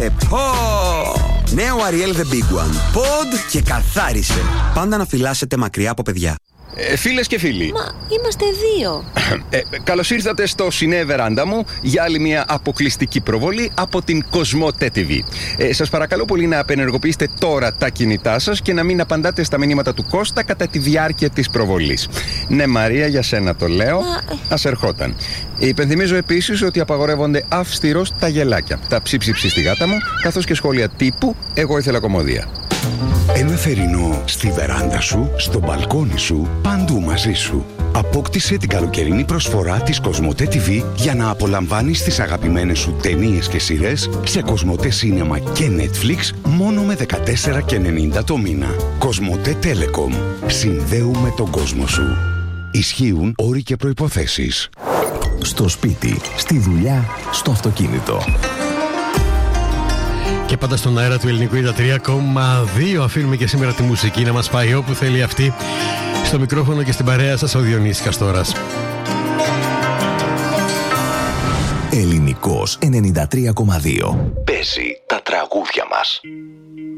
Νέο Ariel The Big One. Pod και καθάρισε. Πάντα να φυλάσσετε μακριά από παιδιά. Φίλες και φίλοι. Μα είμαστε δύο. Καλώς ήρθατε στο Σινέ Βεράντα μου για άλλη μια αποκλειστική προβολή από την Κοσμοτέ TV. Σας παρακαλώ πολύ να απενεργοποιήσετε τώρα τα κινητά σας και να μην απαντάτε στα μηνύματα του Κώστα κατά τη διάρκεια της προβολής. Ναι, Μαρία, για σένα το λέω. Ας ερχόταν. Υπενθυμίζω επίσης ότι απαγορεύονται αυστηρώς τα γελάκια, τα ψίψιψη στη γάτα μου, καθώς και σχόλια τύπου «Εγώ ήθελα κομμωδία». Ένα θερινό στη βεράντα σου, στο μπαλκόνι σου, παντού μαζί σου. Απόκτησε την καλοκαιρινή προσφορά της Κοσμοτέ TV για να απολαμβάνεις τις αγαπημένες σου ταινίες και σειρές σε Κοσμοτέ Σίνεμα και Netflix μόνο με 14,90 το μήνα. Κοσμοτέ Telecom. Συνδέουμε τον κόσμο σου. Ισχύουν όροι και προϋποθέσεις. Στο σπίτι, στη δουλειά, στο αυτοκίνητο. Και πάντα στον αέρα του ελληνικού 3,2 αφήνουμε και σήμερα τη μουσική να μας πάει όπου θέλει αυτή. Στο μικρόφωνο και στην παρέα σας ο Διονύσης Καστόρας. Ελληνικός 93,2. Παίζει τα τραγούδια μας.